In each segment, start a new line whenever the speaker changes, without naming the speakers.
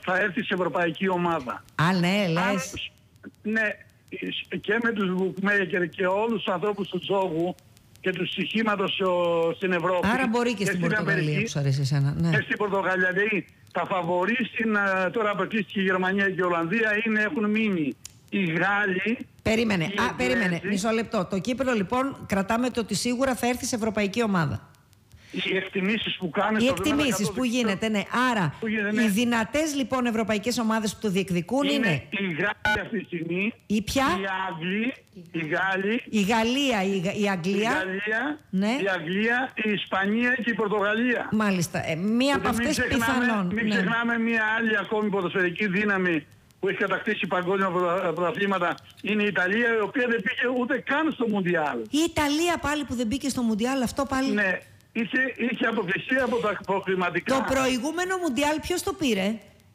θα έρθει σε ευρωπαϊκή ομάδα.
Α, ναι, λες.
Ναι, και με τους bookmaker και όλους τους ανθρώπους του τζόγου και του στοιχήματος στην Ευρώπη.
Άρα μπορεί και στην Πορτογαλία που σου αρέσει εσένα. Ναι.
Και στην Πορτογαλία. Δηλαδή τα φαβορί τώρα αποκλείστηκε η Γερμανία και η Ολλανδία έχουν μείνει οι Γάλλοι.
Περίμενε. Μισό λεπτό. Το κύπελλο λοιπόν κρατάμε το ότι σίγουρα θα έρθει σε ευρωπαϊκή ομάδα.
Οι εκτιμήσεις που κάνει.
Οι εκτιμήσεις που γίνεται, ναι. Άρα, οι δυνατές λοιπόν ευρωπαϊκές ομάδες που το διεκδικούν είναι
η Γάλλια αυτή τη στιγμή.
Η ποια?
Οι Άγγλοι. Οι Γάλλοι.
Η Γαλλία, η Αγγλία.
Ναι. Η Αγγλία, η Ισπανία και η Πορτογαλία.
Μάλιστα. Μία από αυτές πιθανόν.
Μην ξεχνάμε μία άλλη ακόμη ποδοσφαιρική δύναμη που έχει κατακτήσει παγκόσμια πρωταθλήματα, είναι η Ιταλία, η οποία δεν πήγε ούτε καν στο Μουντιάλ.
Η Ιταλία πάλι που δεν μπήκε στο Μουντιάλ, αυτό πάλι.
Ναι. Είχε αποκλειστεί από τα προκριματικά.
Το προηγούμενο Μουντιάλ ποιος το πήρε?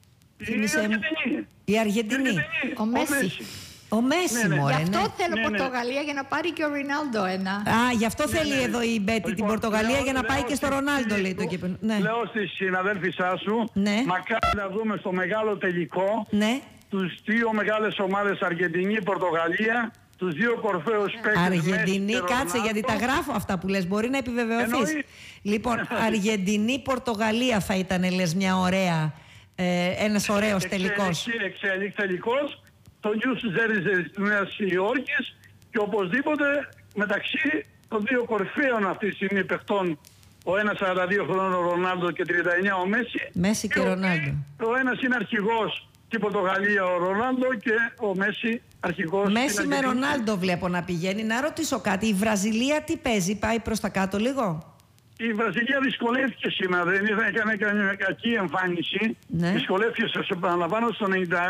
Η
Αργεντινή.
Ο Μέση.
Ο Μέση, μωρέ.
Γι' αυτό θέλω Πορτογαλία για να πάρει και ο Ρονάλντο ένα.
Α, γι' αυτό θέλει εδώ η Μπέτη την Πορτογαλία για να πάει και στο Ρονάλντο, λέει το κύπελλο.
Λέω στη συναδέλφισά σου, μακάρι να δούμε στο μεγάλο τελικό τους δύο μεγάλες ομάδες, Αργεντινή, Πορτογαλία, τους δύο κορυφαίους παίκτες.
Αργεντινή, κάτσε γιατί τα γράφω αυτά που λες, μπορεί να επιβεβαιωθείς. Λοιπόν, Αργεντινή, Πορτογαλία θα ήταν, λες, μια ωραία, ένας ωραίος τελικός.
Εξέλιξη τελικός, το Νιους Ζέρις της Νέας Υόρκης και οπωσδήποτε μεταξύ των δύο κορυφαίων αυτή τη στιγμή παιχτών, ο ένας 42 χρόνων ο Ρονάλντο και 39 ο Μέση.
Μέση και Ρονάλντο.
Ο ένας είναι αρχηγός στην Πορτογαλία ο Ρονάλντο και ο Μέση αρχηγός.
Μέση με Ρονάλντο βλέπω να πηγαίνει. Να ρωτήσω κάτι, η Βραζιλία τι παίζει, πάει προς τα κάτω λίγο?
Η Βραζιλία δυσκολεύτηκε σήμερα, δεν έκανε μια κακή εμφάνιση. Δυσκολεύτηκε, σας επαναλαμβάνω, στο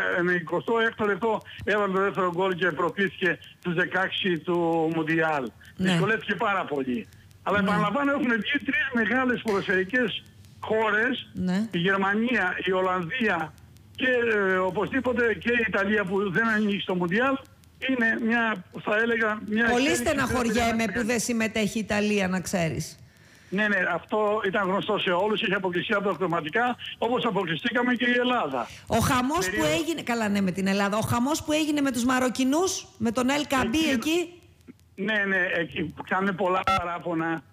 96ο λεπτό έβαλε το δεύτερο γκολ και προκρίθηκε στους 16 του Μουντιάλ. Δυσκολεύτηκε πάρα πολύ. Αλλά επαναλαμβάνω, έχουν βγει τρεις μεγάλες ποδοσφαιρικές χώρες, η Γερμανία, η Ολλανδία και οπωσδήποτε και η Ιταλία που δεν ανοίγει στο Μουντιάλ. Είναι μια, θα έλεγα, μια...
Πολύ στεναχωριέμαι που δεν συμμετέχει η Ιταλία, να ξέρεις.
Ναι, αυτό ήταν γνωστό σε όλους, είχε αποκλειστεί από τα αυτοματικά, όπως αποκλειστήκαμε και η Ελλάδα.
Ο χαμός που έγινε, καλά ναι με την Ελλάδα, ο χαμός που έγινε με τους Μαροκινούς, με τον Ελ Καμπί εκεί.
Ναι, εκεί που κάνουν πολλά παράπονα.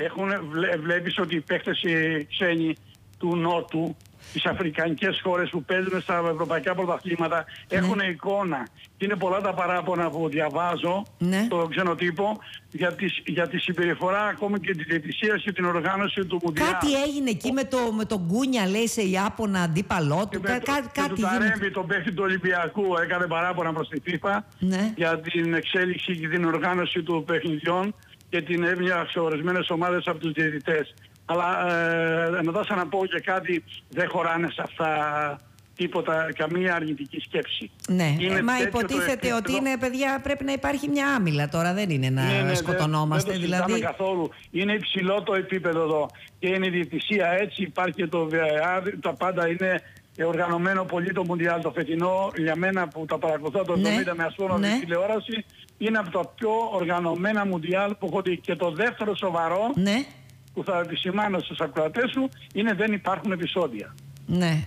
Βλέπεις ότι οι παίκτες οι ξένοι του Νότου, τις αφρικανικές χώρες που παίζουν στα ευρωπαϊκά πρωταθλήματα, έχουν εικόνα. Και είναι πολλά τα παράπονα που διαβάζω στο ξενοτύπο για τη συμπεριφορά ακόμη και τη διαιτησία και την οργάνωση του Μουντιάλ.
Κάτι έγινε εκεί με τον Κούνια, λέει, σε Ιάπωνα αντίπαλό του.
Κάτι του Ταρέμπη, τον παίκτη του Ολυμπιακού, έκανε παράπονα προς τη FIFA για την εξέλιξη και την οργάνωση του παιχνιδιών και την έμεινε σε ορισμένες ομάδες από τους διαιτητές. Αλλά να δώσω να πω και κάτι, δεν χωράνε σε αυτά τίποτα, καμία αρνητική σκέψη.
Ναι, μα υποτίθεται ότι είναι, παιδιά, πρέπει να υπάρχει μια άμυλα τώρα, δεν είναι να σκοτωνόμαστε.
Δεν το συζητάμε καθόλου. Είναι υψηλό το επίπεδο εδώ και είναι η διαιτησία έτσι, υπάρχει και το VAR, τα πάντα είναι οργανωμένο πολύ το Μουντιάλ. Το φετινό, για μένα που τα παρακολουθώ το 70 με ασφάλεια τηλεόραση, είναι από τα πιο οργανωμένα Μουντιάλ που έχω δει. Και το δεύτερο σοβαρό που θα επισημάνω στους ακροατές σου είναι δεν υπάρχουν επεισόδια.
Ναι.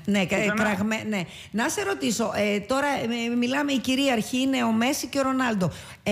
Να σε ρωτήσω, τώρα μιλάμε, η κυρίαρχη είναι ο Μέση και ο Ρονάλντο.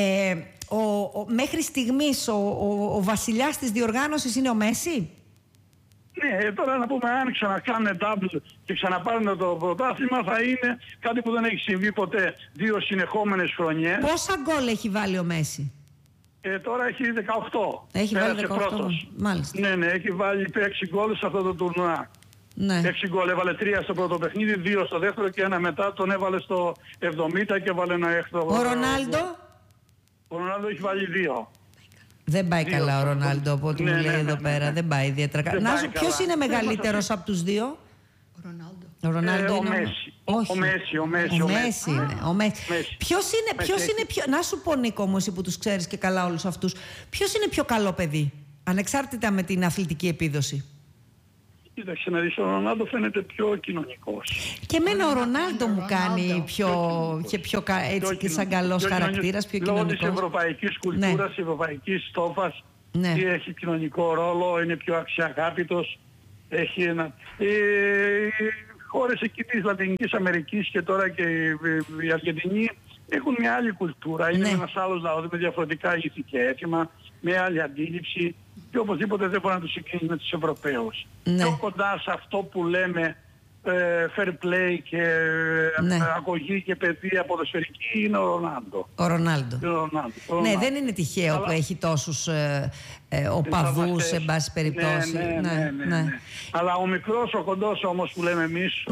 Μέχρι στιγμής ο βασιλιάς της διοργάνωσης είναι ο Μέση?
Ναι, τώρα να πούμε, αν ξανακάνουν double και ξαναπάρουν το πρωτάθλημα, θα είναι κάτι που δεν έχει συμβεί ποτέ 2 συνεχόμενες χρονιές.
Πόσα γκολ έχει βάλει ο Μέση?
Τώρα έχει 18.
Έχει βάλει 18, μάλιστα.
Ναι, έχει βάλει 6 γκολ σε αυτό το τουρνουά. 6 γκολ, έβαλε 3 στο πρώτο παιχνίδι, 2 στο δεύτερο και 1 μετά, τον έβαλε στο 70 και έβαλε ένα έκτο.
Ο Ρονάλντο?
Ο Ρονάλντο έχει βάλει 2.
Δεν πάει καλά ο Ρονάλντο από ό,τι μου λέει εδώ πέρα, δεν πάει ιδιαίτερα καλά. Να σου, ποιος είναι μεγαλύτερος από τους δύο?
Ο Ρονάλντο.
Ο Μέση.
Όχι.
Ο Μέση
είναι. Ποιος είναι πιο... Να σου πω, Νίκο, όμως, που τους ξέρεις και καλά όλους αυτούς, ποιος είναι πιο καλό παιδί, ανεξάρτητα με την αθλητική επίδοση?
Κοίταξε να δεις, ο Ρονάλντο φαίνεται πιο κοινωνικός.
Και εμένα ο Ρονάλντο μου κάνει πιο έτσι και σαν καλός χαρακτήρας, πιο κοινωνικός.
Λόγω της ευρωπαϊκής κουλτούρας, της ευρωπαϊκής στόφας, έχει κοινωνικό ρόλο, είναι πιο αξιαγάπητος, έχει ένα... χώρες εκεί της Λατινικής Αμερικής και τώρα και η Αργεντινή έχουν μια άλλη κουλτούρα. Είναι ένας άλλος λαός με διαφορετικά ήθη και έθιμα, με άλλη αντίληψη και οπωσδήποτε δεν μπορεί να τους συγκρίνει με τους Ευρωπαίους. Πιο κοντά σε αυτό που λέμε fair play και αγωγή και παιδεία ποδοσφαιρική είναι ο Ρονάλντο.
Ναι, δεν είναι τυχαίο που έχει τόσους οπαδούς, σε πάση περιπτώσει.
Ναι. Αλλά ο μικρός, ο κοντός όμως που λέμε εμείς,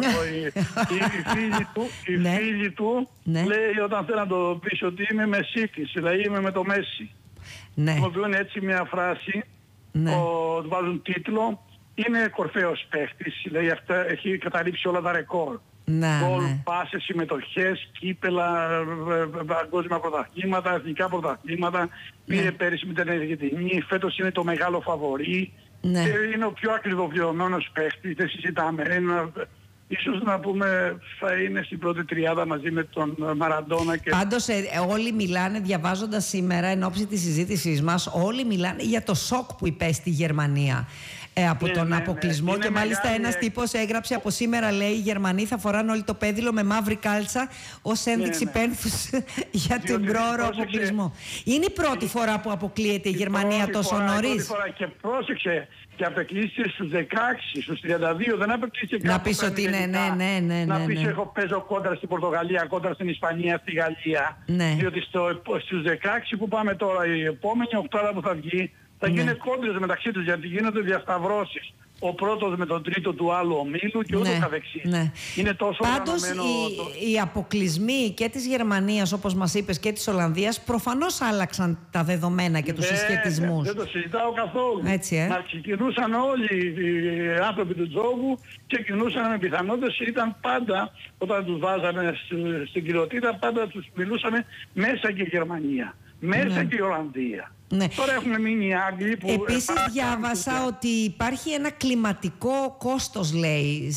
οι φίλοι του λέει όταν θέλει να το πεις ότι είμαι μεσίτης, δηλαδή είμαι με το Μέση. Χρησιμοποιούν έτσι μια φράση, του βάζουν τίτλο. Είναι κορφαίος παίχτης, δηλαδή αυτά έχει καταλήψει όλα τα ρεκόρ. Γκολ, πάσες, συμμετοχές, κύπελα, παγκόσμια πρωταθλήματα, εθνικά πρωταθλήματα. Πήρε πέρυσι με την Αργεντινή, φέτος είναι το μεγάλο φαβορί. Είναι ο πιο ακριβοβιωμένος παίχτης, δεν συζητάμε. Ίσως να πούμε θα είναι στην πρώτη τριάδα μαζί με τον Μαραντόνα.
Πάντως όλοι μιλάνε, διαβάζοντας σήμερα εν ώψη της συζήτησής μας, όλοι μιλάνε για το σοκ που υπέστη η Γερμανία από τον αποκλεισμό και μάλιστα ένας τύπος έγραψε από σήμερα, λέει, οι Γερμανοί θα φοράνε όλο το πέδιλο με μαύρη κάλτσα ως ένδειξη πένθους για τον πρόωρο αποκλεισμό. Είναι η πρώτη φορά που αποκλείεται η Γερμανία τόσο νωρίς.
Και πρόσεξε, και απεκλείστηκε στους 16, στους 32, δεν απεκλείστηκε
να πεις ότι ναι.
Να πεις παίζω κόντρα στην Πορτογαλία, κόντρα στην Ισπανία, στη Γαλλία. Διότι στους 16 που πάμε τώρα, η επόμενη οκτάδα που θα βγει, θα γίνουν κόντρες μεταξύ τους, γιατί γίνονται διασταυρώσεις. Ο πρώτος με τον τρίτο του άλλου ομίλου και ούτω καθεξής. Είναι τόσο
πάντως οι αποκλεισμοί και της Γερμανίας, όπως μας είπες, και της Ολλανδίας προφανώς άλλαξαν τα δεδομένα και τους συσχετισμούς.
Δεν το συζητάω καθόλου. Να ξεκινούσαν όλοι οι άνθρωποι του τζόγου, ξεκινούσαν με πιθανότητες, ήταν πάντα, όταν τους βάζαμε στην κυριότητα, πάντα τους μιλούσαμε μέσα και η Γερμανία, μέσα και η Ολλανδία. Τώρα έχουμε μείνει οι Άγγλοι που...
Επίσης διάβασα ότι υπάρχει ένα κλιματικό κόστος, λέει,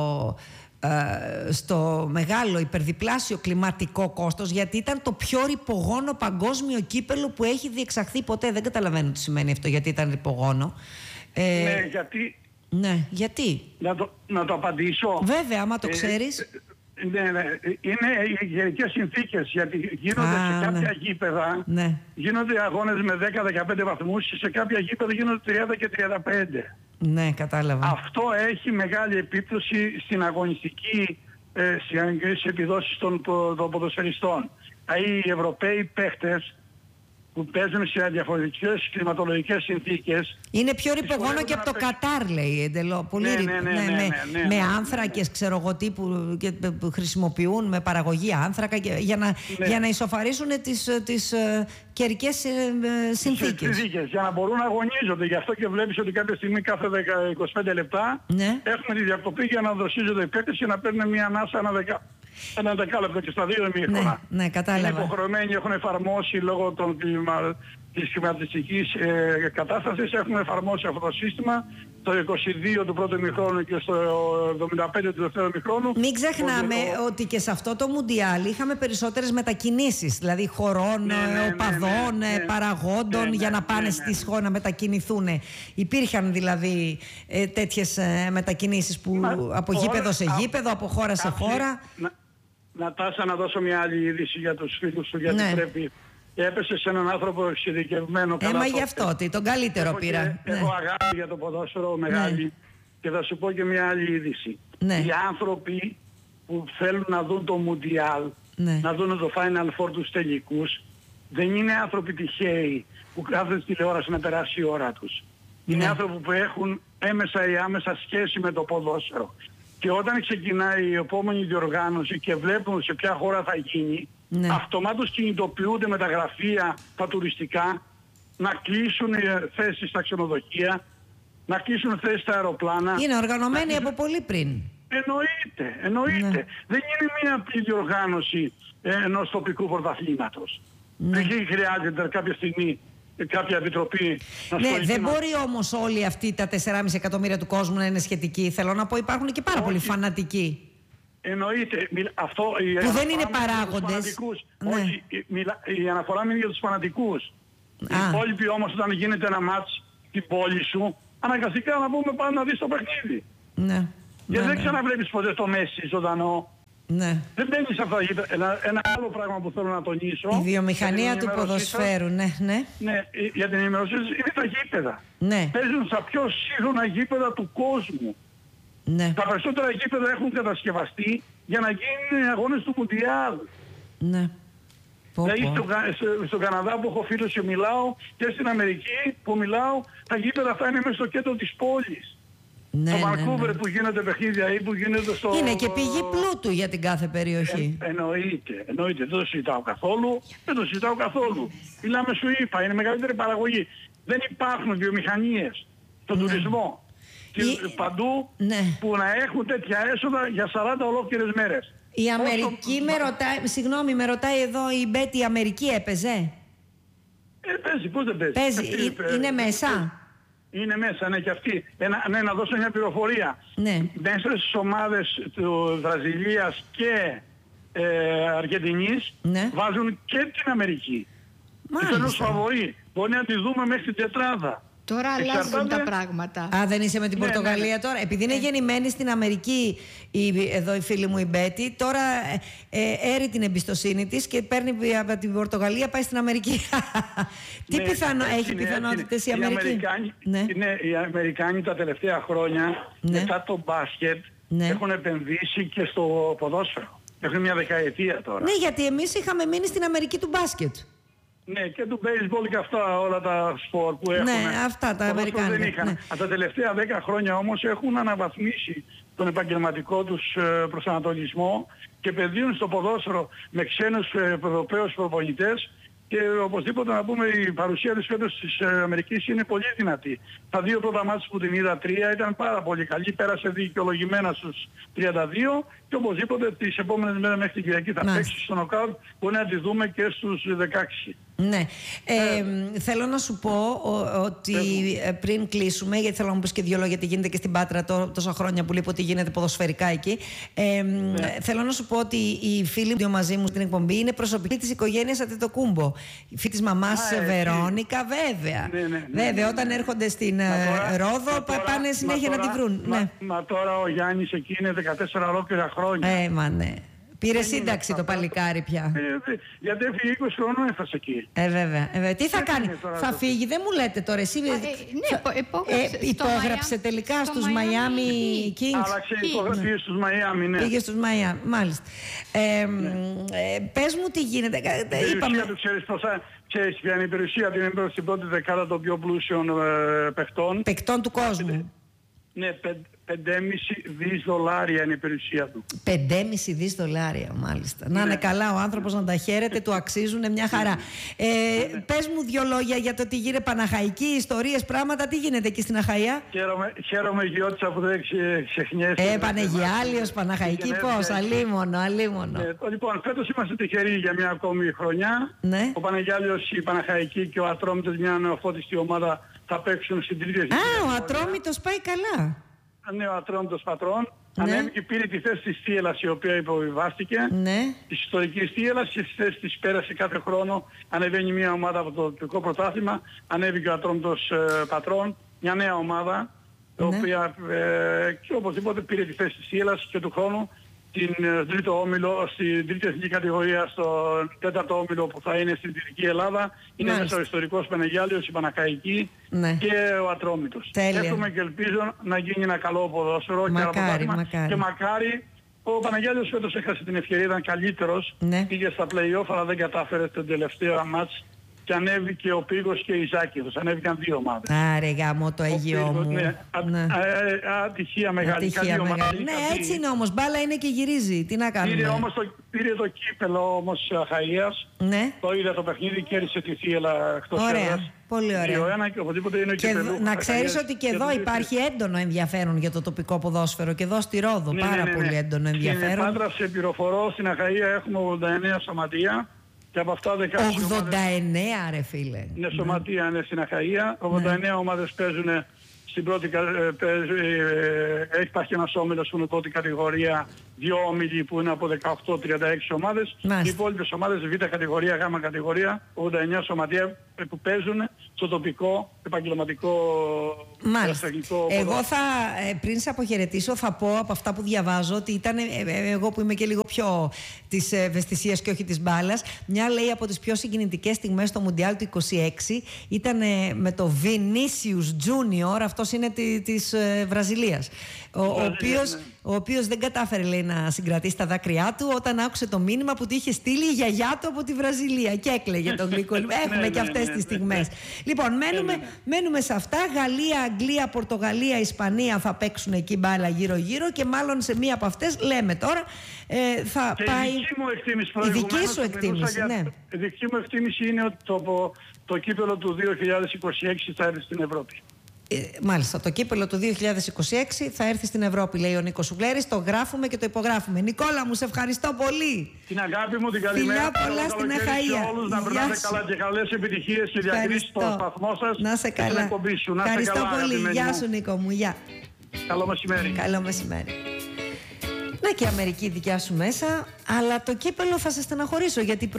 στο μεγάλο υπερδιπλάσιο κλιματικό κόστος, γιατί ήταν το πιο ρυπογόνο παγκόσμιο κύπελο που έχει διεξαχθεί ποτέ. Δεν καταλαβαίνω τι σημαίνει αυτό, γιατί ήταν ρυπογόνο.
Γιατί...
γιατί.
Να το απαντήσω.
Βέβαια, άμα το ξέρεις.
Είναι οι γενικές συνθήκες, γιατί γίνονται σε κάποια γήπεδα, γίνονται αγώνες με 10-15 βαθμούς και σε κάποια γήπεδα γίνονται 30 και 35.
Ναι, κατάλαβα.
Αυτό έχει μεγάλη επίπτωση στην αγωνιστική, στις επιδόσεις των ποδοσφαιριστών. Οι Ευρωπαίοι παίχτες που παίζουν σε διαφορετικές κλιματολογικές συνθήκες.
Είναι πιο ρυπογόνο και από το Κατάρ, λέει, εντελώς. Πολύ με άνθρακες, ξέρω εγώ τι, που χρησιμοποιούν με παραγωγή άνθρακα για να ισοφαρίσουν τις καιρικές συνθήκες.
Για να μπορούν να αγωνίζονται. Γι' αυτό και βλέπεις ότι κάποια στιγμή κάθε 25 λεπτά έχουμε τη διακοπή για να δροσίζονται οι παίκτες και να παίρνουν μια ανάσα ένα δεκάλεπτο και στα δύο ημίχρονα.
Ναι, κατάλαβα.
Είναι υποχρεωμένοι, έχουν εφαρμόσει λόγω της κλιματιστικής κατάστασης, έχουν εφαρμόσει αυτό το σύστημα το 22 του πρώτου ημιχρόνου και στο 75 του δεύτερου ημιχρόνου.
Μην ξεχνάμε ότι και σε αυτό το Μουντιάλ είχαμε περισσότερες μετακινήσεις, δηλαδή χωρών, οπαδών, παραγόντων για να πάνε στις χώρες να μετακινηθούν. Υπήρχαν δηλαδή τέτοιες μετακινήσεις που από γήπεδο σε γήπεδο, από χώρα σε χώρα.
Νατάσα, να δώσω μια άλλη είδηση για τους φίλους του, γιατί πρέπει. Έπεσε σε έναν άνθρωπο εξειδικευμένο.
Μα γι' αυτό, τον καλύτερο πήρα.
Έχω αγάπη για το ποδόσφαιρο μεγάλη και θα σου πω και μια άλλη είδηση. Οι άνθρωποι που θέλουν να δουν το Μουντιάλ, να δουν το Final Four τους τελικούς, δεν είναι άνθρωποι τυχαίοι που κάθονται στη τηλεόραση να περάσει η ώρα τους. Είναι άνθρωποι που έχουν έμεσα ή άμεσα σχέση με το ποδόσφαιρο. Και όταν ξεκινάει η επόμενη διοργάνωση και βλέπουν σε ποια χώρα θα γίνει, αυτομάτως κινητοποιούνται με τα γραφεία, τα τουριστικά, να κλείσουν θέσεις στα ξενοδοχεία, να κλείσουν θέσεις στα αεροπλάνα.
Είναι οργανωμένοι από πολύ πριν.
Εννοείται. Δεν είναι μια απλή διοργάνωση ενός τοπικού πρωταθλήματος. Δεν χρειάζεται κάποια στιγμή κάποια επιτροπή να
δεν μπορεί όμως όλοι αυτοί τα 4,5 εκατομμύρια του κόσμου να είναι σχετικοί. Θέλω να πω, υπάρχουν και πάρα πολλοί φανατικοί.
Εννοείται. Αυτό,
που δεν είναι παράγοντες.
Όχι, η αναφορά είναι για τους φανατικούς. Οι υπόλοιποι όμως, όταν γίνεται ένα μάτς στην πόλη σου, αναγκαστικά να πούμε πάμε να δεις το παιχνίδι. Και δεν ξαναβλέπεις ποτέ το Μέση ζωντανό.
Ναι.
Δεν μπαίνεις σε αυτά. Ένα άλλο πράγμα που θέλω να τονίσω.
Η βιομηχανία του ποδοσφαίρου, ναι.
Ναι, για την ενημέρωσή σας είναι τα γήπεδα.
Ναι.
Παίζουν στα πιο σύγχρονα γήπεδα του κόσμου.
Ναι.
Τα περισσότερα γήπεδα έχουν κατασκευαστεί για να γίνουν αγώνες του Μουντιάλ.
Ναι.
Δηλαδή στον Καναδά που έχω φίλους και μιλάω, και στην Αμερική που μιλάω, τα γήπεδα αυτά είναι μέσα στο κέντρο της πόλης.
Ναι,
το Βανκούβερ που γίνονται παιχνίδια ή που γίνονται στο...
Είναι και πηγή πλούτου για την κάθε περιοχή.
Εννοείται. Δεν το συζητάω καθόλου. Μιλάμε, σου είπα, είναι μεγαλύτερη παραγωγή. Δεν υπάρχουν βιομηχανίες στον τουρισμό. Παντού που να έχουν τέτοια έσοδα για 40 ολόκληρες μέρες.
Η Αμερική με ρωτάει εδώ η Μπέτη, η Αμερική έπαιζε.
Παίζει, πώς δεν παίζει.
Είναι μέσα.
Είναι μέσα, ναι, και αυτή. Να δώσω μια πληροφορία.
Ναι.
Μέσα στις ομάδες του Βραζιλίας και Αργεντινής βάζουν και την Αμερική. Είναι ως φαβορί. Μπορεί να τη δούμε μέχρι την τετράδα.
Τώρα αλλάζουν τα πράγματα.
Α, δεν είσαι με την Πορτογαλία τώρα. Επειδή είναι γεννημένη στην Αμερική εδώ η φίλη μου η Μπέτη, τώρα έρει την εμπιστοσύνη της και παίρνει από την Πορτογαλία, πάει στην Αμερική. Τι έχει πιθανότητες η Αμερική?
Οι Αμερικάνοι τα τελευταία χρόνια μετά το μπάσκετ έχουν επενδύσει και στο ποδόσφαιρο. Έχουν μια δεκαετία τώρα.
Ναι, γιατί εμείς είχαμε μείνει στην Αμερική του μπάσκετ.
Ναι, και του baseball και αυτά όλα τα σπορ που έχουν.
Ναι, αυτά τα αμερικάνικα.
Ναι. Τα τελευταία 10 χρόνια όμως έχουν αναβαθμίσει τον επαγγελματικό τους προσανατολισμό και επενδύουν στο ποδόσφαιρο με ξένους Ευρωπαίους προπονητές και οπωσδήποτε να πούμε η παρουσία της φέτος της Αμερικής είναι πολύ δυνατή. Τα δύο πρώτα μάτς που την είδα, 3, ήταν πάρα πολύ καλή. Πέρασε δικαιολογημένα στους 32 και οπωσδήποτε τις επόμενες μέρες μέχρι την Κυριακή θα παίξει στο νοκάουτ, μπορεί να τη δούμε και στους 16.
Ναι. Θέλω να σου πω ότι πριν κλείσουμε, γιατί θέλω να μου πεις και δύο λόγια, γιατί γίνεται και στην Πάτρα τόσα χρόνια που λείπω ότι γίνεται ποδοσφαιρικά εκεί. Θέλω να σου πω ότι οι φίλοι μου μαζί μου στην εκπομπή είναι προσωπική της οικογένειας Αντετοκούμπο. Η φίλη της μαμάς Βερόνικα, βέβαια. Βέβαια, όταν έρχονται στην Ρόδο πάνε συνέχεια να τη βρουν.
Μα τώρα ο Γιάννης εκεί είναι 14 ολόκληρα χρόνια.
Ναι. Πήρε σύνταξη το παλικάρι πια.
Γιατί έφυγε 20 χρόνων, έφτασε εκεί.
Βέβαια. Τι θα κάνει, θα φύγει, δεν μου λέτε τώρα εσύ. Υπόγραψε τελικά στους Miami Kings.
Άλλαξε, πήγε στους Miami, ναι.
Πήγε στους Miami, μάλιστα. Πες μου τι γίνεται.
Η περιουσία του, ξέρεις ποια είναι η περιουσία, την είναι στην πρώτη δεκάδα των πιο πλούσιων παιχτών.
Παιχτών του κόσμου.
Ναι, 5,5 δις δολάρια είναι η περιουσία του.
5,5 δις δολάρια, μάλιστα. Να είναι καλά ο άνθρωπος, να τα χαίρεται, του αξίζουν μια χαρά. Πες μου δύο λόγια για το τι γίνεται, Παναχαϊκή, ιστορίες, πράγματα, τι γίνεται εκεί στην Αχαΐα.
Χαίρομαι Γιώτσα που δεν ξεχνιέσαι.
Πανεγιάλιος, Παναχαϊκή, πώς, αλίμονο.
Λοιπόν, φέτος είμαστε τυχεροί για μια ακόμη χρονιά.
Ναι.
Ο Πανεγιάλιος, η Παναχαϊκή και ο Ατρόμητος, μια νεοφώτιστη ομάδα, θα παίξουν στην τρίτη εθνική.
Ο Ατρόμητος πάει καλά.
Ναι, ο Ατρόμητος πατρών. Ανέβηκε, πήρε τη θέση της Θίελας η οποία υποβιβάστηκε.
Ναι.
Της ιστορικής Θίελας και στη θέση της πέρασε κάθε χρόνο. Ανεβαίνει μια ομάδα από το τοπικό πρωτάθλημα. Ανέβηκε ο Ατρόμητος πατρών. Μια νέα ομάδα. Η οποία και οπωσδήποτε πήρε τη θέση της Θίελας και του χρόνου στην τρίτη εθνική κατηγορία, στον τέταρτο όμιλο που θα είναι στην Δυτική Ελλάδα. Είναι μέσα ο ιστορικός Πανεγιάλιος, η Παναχαϊκή και ο Ατρόμητος. Εύχομαι και ελπίζω να γίνει ένα καλό ποδόσφαιρο και μακάρι. Ο Παναγιάλιος φέτος έχασε την ευκαιρία, ήταν καλύτερος. Πήγε στα play-off αλλά δεν κατάφερε τον τελευταίο μάτς. Και ανέβηκε ο Πύργος και η Ζάκηδος. Ανέβηκαν δύο ομάδες.
Άρε γάμο το Αγιό μου.
Ατυχία μεγάλη.
Ναι, έτσι είναι όμως. Μπάλα είναι και γυρίζει. Τι να κάνουμε.
Πήρε το κύπελο όμως Αχαΐας.
Ναι.
Το είδε το παιχνίδι, κέρδισε τη Θίελα εκτός έδρας.
Πολύ ωραία.
Και οπωσδήποτε είναι
και να ξέρεις ότι και εδώ υπάρχει έντονο ενδιαφέρον για το τοπικό ποδόσφαιρο. Και εδώ στη Ρόδο πάρα πολύ έντονο ενδιαφέρον.
Στην Πάτρα, σε πληροφορώ, στην Αχαΐα έχουμε 89 σωματεία. Και από αυτά
89 ρε φίλε.
Είναι σωματεία, είναι στην Αχαΐα. 89 ομάδες παίζουν στην πρώτη υπάρχει ένας όμιλος που είναι πρώτη κατηγορία, δύο όμιλοι που είναι από 18-36 ομάδες. Οι υπόλοιπες ομάδες Β κατηγορία, Γ κατηγορία, 89 σωματεία που παίζουν στο τοπικό επαγγελματικό
ποδοσφαιρικό. Εγώ πριν σε αποχαιρετήσω θα πω από αυτά που διαβάζω ότι ήταν, εγώ που είμαι και λίγο πιο της ευαισθησίας και όχι της μπάλας, μια λέει από τις πιο συγκινητικές στιγμές στο Μουντιάλ του 26 ήταν με το Vinicius Junior, αυτός είναι της Βραζιλίας, ο οποίος δεν κατάφερε, λέει, να συγκρατήσει τα δάκρυά του όταν άκουσε το μήνυμα που του είχε στείλει η γιαγιά του από τη Βραζιλία και έκλαιγε τον γλυκό. Έχουμε και αυτές τις στιγμές. Λοιπόν, μένουμε σε αυτά. Γαλλία, Αγγλία, Πορτογαλία, Ισπανία θα παίξουν εκεί μπάλα γύρω-γύρω και μάλλον σε μία από αυτές λέμε τώρα θα
και
πάει.
Η δική σου εκτίμηση,
ναι.
Η δική μου εκτίμηση είναι ότι το κύπελλο του 2026 θα έρθει στην Ευρώπη.
Μάλιστα, το κύπελλο του 2026 θα έρθει στην Ευρώπη, λέει ο Νίκος Σουβλέρης. Το γράφουμε και το υπογράφουμε. Νικόλα μου, σε ευχαριστώ πολύ.
Την αγάπη μου, την καλημέρα.
Φιλιά πολλά στην Αχαΐα.
Όλους να περνάτε καλά και καλές επιτυχίες και διακρίσεις στο σταθμό σας.
Να σε καλά. Ευχαριστώ πολύ. Γεια σου, Νίκο μου. Γεια.
Καλό μεσημέρι.
Καλό μεσημέρι. Να και η Αμερική δικιά σου μέσα, αλλά το κύπελλο θα σε στεναχωρήσω γιατί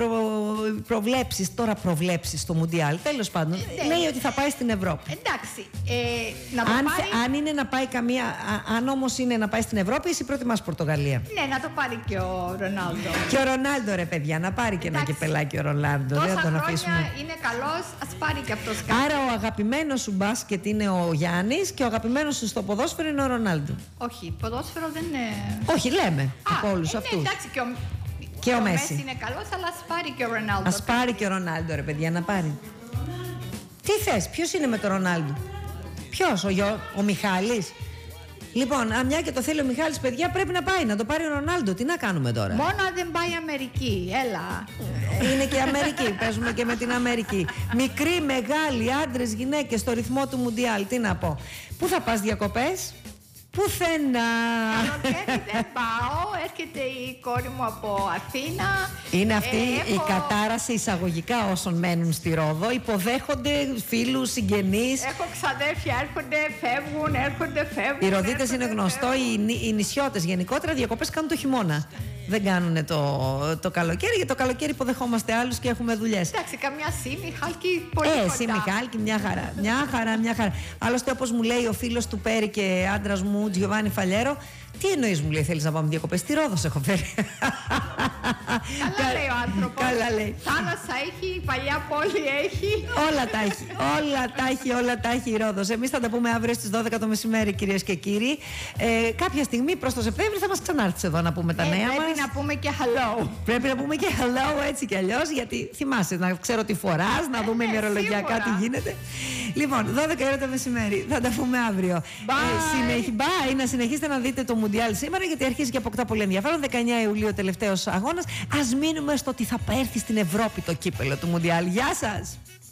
προβλέψεις στο Μουντιάλ, τέλος πάντων, λέει ότι θα πάει στην Ευρώπη.
Εντάξει, να το πάρει...
Αν είναι να πάει αν όμως είναι να πάει στην Ευρώπη, εσύ προτιμάς Πορτογαλία.
Ναι, να το πάρει και ο Ρονάλντο.
Και ο Ρονάλντο, ρε παιδιά, να πάρει και ένα κυπελάκι ο Ρονάλντο.
Δεν θα τον αφήσουμε. Είναι καλός, ας πάρει και αυτός κάτι.
Άρα ο αγαπημένος σου μπάσκετ είναι ο Γιάννης και ο αγαπημένος σου στο ποδόσφαιρο είναι ο Ρονάλντο.
Όχι, ποδόσφαιρο δεν είναι...
Όχι, λέμε από όλους αυτούς.
Εντάξει, και ο Μέση είναι καλός, αλλά ας πάρει και ο Ρονάλντο.
Ας πάρει και ο Ρονάλντο, ρε παιδιά, να πάρει. Τι θες, ποιος είναι με τον Ρονάλντο? Ποιος, ο Μιχάλης? Λοιπόν, μια και το θέλει ο Μιχάλης, παιδιά, πρέπει να πάει, να το πάρει ο Ρονάλντο. Τι να κάνουμε τώρα?
Μόνο αν δεν πάει Αμερική, έλα.
Είναι και Αμερική, παίζουμε και με την Αμερική. Μικροί, μεγάλοι, άντρες, γυναίκες, στο ρυθμό του Μουντιάλ, τι να πω. Πού θα πας διακοπές? Πουθενά.
Καλοκαίρι δεν πάω. Έρχεται η κόρη μου από Αθήνα.
Είναι αυτή η κατάραση εισαγωγικά όσων μένουν στη Ρόδο. Υποδέχονται φίλους, συγγενείς.
Έχω ξαδέρφια, έρχονται, φεύγουν.
Οι Ροδίτες είναι γνωστό. Οι νησιώτες γενικότερα διακοπές κάνουν το χειμώνα. Δεν κάνουν το καλοκαίρι, γιατί το καλοκαίρι υποδεχόμαστε άλλους και έχουμε δουλειές.
Εντάξει, καμιά Σύμη, Χάλκι, πολύ κοντά.
Σύμη, Χάλκι, μια χαρά. Μια χαρά. Άλλωστε, όπως μου λέει ο φίλος του Πέρι και άντρας μου, Τζιοβάνι Φαλιέρο, τι εννοείς, μου λέει, θέλεις να πάμε διακοπές? Στη Ρόδο σε έχω φέρει.
Καλά λέει ο άνθρωπος.
Καλά λέει.
Θάλασσα έχει, η παλιά πόλη έχει.
Όλα τα έχει η Ρόδος. Εμείς θα τα πούμε αύριο στις 12 το μεσημέρι, κυρίες και κύριοι. Κάποια στιγμή προς το Σεπτέμβριο θα μας ξανάρθεις εδώ να πούμε τα νέα μας.
Πρέπει να πούμε και hello.
Πρέπει να πούμε και hello έτσι κι αλλιώς, γιατί θυμάσαι να ξέρω τι φοράς, να δούμε ημερολογιακά τι γίνεται. Λοιπόν, 12 ώρα το μεσημέρι. Θα τα πούμε αύριο. Bye. Να συνεχίσετε να δείτε το Μουντιάλ σήμερα, γιατί αρχίζει και αποκτά πολύ ενδιαφέρον. 19 Ιουλίου, τελευταίος αγώνας. Ας μείνουμε στο ότι θα έρθει στην Ευρώπη το κύπελλο του Μουντιάλ. Γεια σας!